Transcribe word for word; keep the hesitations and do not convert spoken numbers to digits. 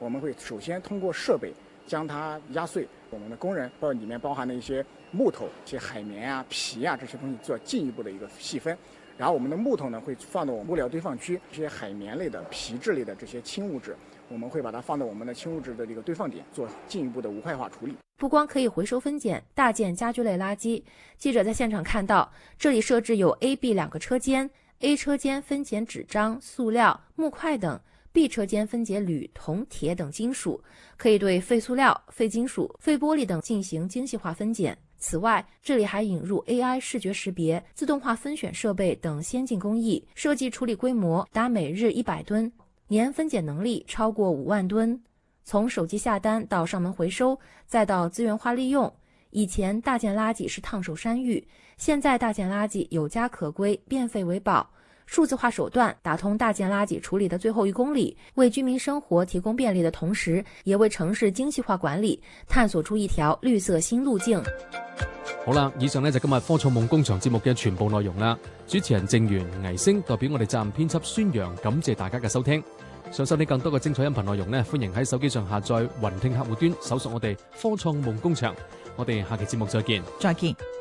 我们会首先通过设备将它压碎，我们的工人包里面包含的一些木头、一些海绵啊、皮啊这些东西做进一步的一个细分。然后我们的木头呢会放到我们物料堆放区，这些海绵类的、皮质类的这些轻物质，我们会把它放到我们的轻物质的这个堆放点，做进一步的无害化处理。 不光可以回收分拣大件家居类垃圾，记者在现场看到，这里设置有 A、B 两个车间 ，A 车间分拣纸张、塑料、木块等。B 车间分解铝、铜、铁等金属，可以对废塑料、废金属、废玻璃等进行精细化分拣。此外，这里还引入 A I 视觉识别、自动化分选设备等先进工艺，设计处理规模达每日一百吨，年分拣能力超过五万吨。从手机下单到上门回收，再到资源化利用，以前大件垃圾是烫手山芋，现在大件垃圾有家可归，变废为宝。数字化手段打通大件垃圾处理的最后一公里，为居民生活提供便利的同時，也為城市精細化管理探索出一條綠色新路徑。 好啦，以上呢就今日科創夢工場節目嘅全部內容啦。主持人鄭源、倪星代表我哋責任編輯孫陽，感謝大家嘅收聽。想收聽更多嘅精彩音頻內容呢，歡迎喺手機上下載雲聽客戶端，搜索我哋科創夢工場。我哋下期節目再見。 再見。